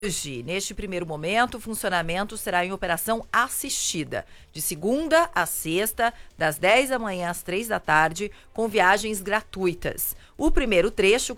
Hoje, neste primeiro momento, o funcionamento será em operação assistida, de segunda a sexta, das 10 da manhã às 3 da tarde, com viagens gratuitas. O primeiro trecho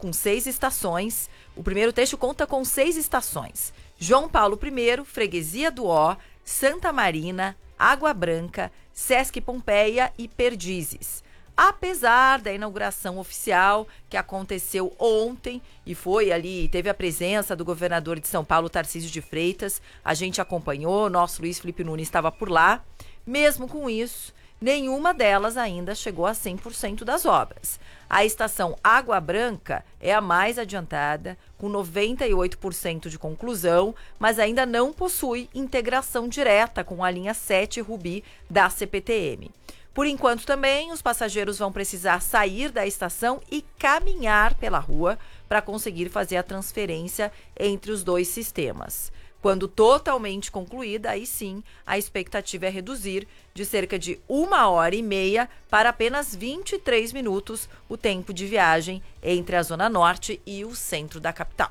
conta com 6 estações. João Paulo I, Freguesia do Ó, Santa Marina, Água Branca, Sesc Pompeia e Perdizes. Apesar da inauguração oficial que aconteceu ontem e teve a presença do governador de São Paulo, Tarcísio de Freitas, a gente acompanhou, nosso Luiz Felipe Nunes estava por lá. Mesmo com isso, nenhuma delas ainda chegou a 100% das obras. A estação Água Branca é a mais adiantada, com 98% de conclusão, mas ainda não possui integração direta com a linha 7 Rubi da CPTM. Por enquanto também, os passageiros vão precisar sair da estação e caminhar pela rua para conseguir fazer a transferência entre os dois sistemas. Quando totalmente concluída, aí sim, a expectativa é reduzir de cerca de 1h30 para apenas 23 minutos o tempo de viagem entre a Zona Norte e o centro da capital.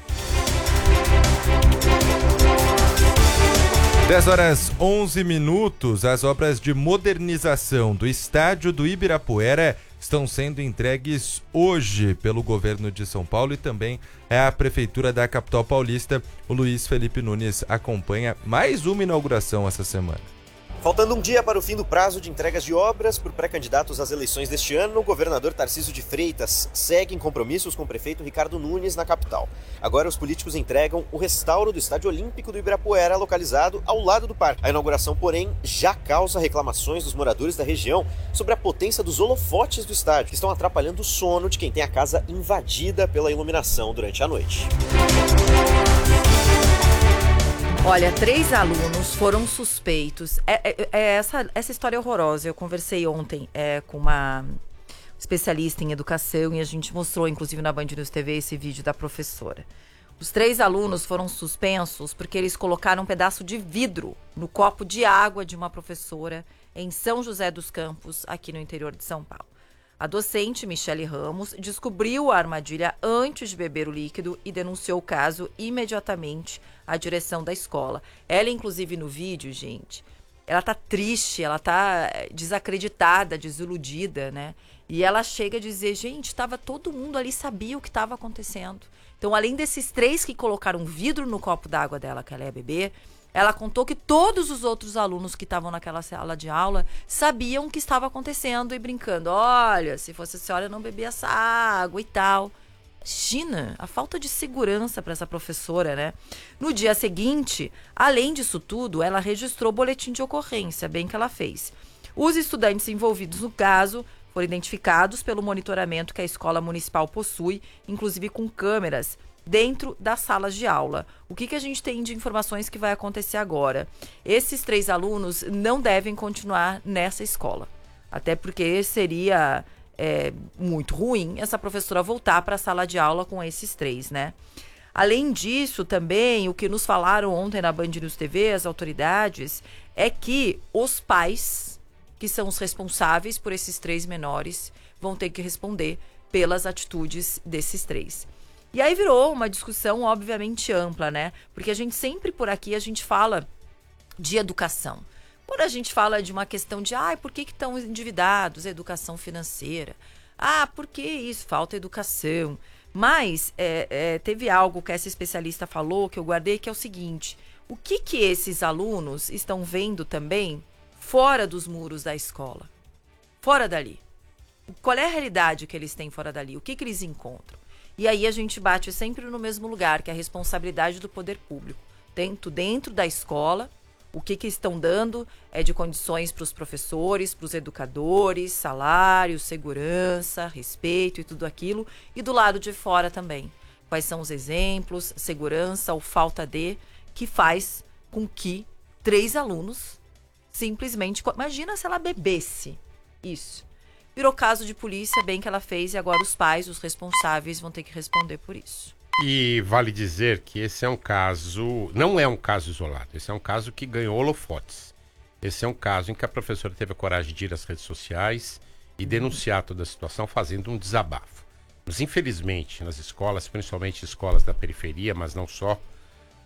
10h11. As obras de modernização do estádio do Ibirapuera estão sendo entregues hoje pelo governo de São Paulo e também a prefeitura da capital paulista. O Luiz Felipe Nunes acompanha mais uma inauguração essa semana. Faltando um dia para o fim do prazo de entregas de obras por pré-candidatos às eleições deste ano, o governador Tarcísio de Freitas segue em compromissos com o prefeito Ricardo Nunes na capital. Agora os políticos entregam o restauro do Estádio Olímpico do Ibirapuera, localizado ao lado do parque. A inauguração, porém, já causa reclamações dos moradores da região sobre a potência dos holofotes do estádio, que estão atrapalhando o sono de quem tem a casa invadida pela iluminação durante a noite. Olha, 3 alunos foram suspeitos. Essa história é horrorosa. Eu conversei ontem com uma especialista em educação e a gente mostrou, inclusive, na Band News TV, esse vídeo da professora. Os 3 alunos foram suspensos porque eles colocaram um pedaço de vidro no copo de água de uma professora em São José dos Campos, aqui no interior de São Paulo. A docente, Michele Ramos, descobriu a armadilha antes de beber o líquido e denunciou o caso imediatamente à direção da escola. Ela, inclusive, no vídeo, gente, ela tá triste, ela tá desacreditada, desiludida, né? E ela chega a dizer, gente, todo mundo ali sabia o que estava acontecendo. Então, além desses 3 que colocaram vidro no copo d'água dela, que ela ia beber, ela contou que todos os outros alunos que estavam naquela sala de aula sabiam o que estava acontecendo e brincando. Olha, se fosse a senhora, eu não bebia essa água e tal. Imagina a falta de segurança para essa professora, né? No dia seguinte, além disso tudo, ela registrou boletim de ocorrência, bem que ela fez. Os estudantes envolvidos no caso foram identificados pelo monitoramento que a escola municipal possui, inclusive com câmeras dentro das salas de aula. O que a gente tem de informações que vai acontecer agora? Esses 3 alunos não devem continuar nessa escola, até porque seria muito ruim essa professora voltar para a sala de aula com esses 3, né? Além disso, também, o que nos falaram ontem na Band News TV, as autoridades, é que os pais, que são os responsáveis por esses 3 menores, vão ter que responder pelas atitudes desses 3. E aí virou uma discussão, obviamente, ampla, né? Porque a gente sempre por aqui, a gente fala de educação. Quando a gente fala de uma questão de, por que estão endividados? Educação financeira. Por que isso? Falta educação. Mas teve algo que essa especialista falou, que eu guardei, que é o seguinte. O que esses alunos estão vendo também fora dos muros da escola? Fora dali. Qual é a realidade que eles têm fora dali? O que eles encontram? E aí a gente bate sempre no mesmo lugar, que é a responsabilidade do poder público. Dentro da escola, o que estão dando de condições para os professores, para os educadores, salário, segurança, respeito e tudo aquilo. E do lado de fora também. Quais são os exemplos, segurança ou falta de, que faz com que 3 alunos simplesmente... Imagina se ela bebesse isso. Virou caso de polícia, bem que ela fez, e agora os pais, os responsáveis, vão ter que responder por isso. E vale dizer que esse é um caso, não é um caso isolado, esse é um caso que ganhou holofotes. Esse é um caso em que a professora teve a coragem de ir às redes sociais e denunciar toda a situação, fazendo um desabafo. Mas infelizmente nas escolas, principalmente escolas da periferia, mas não só,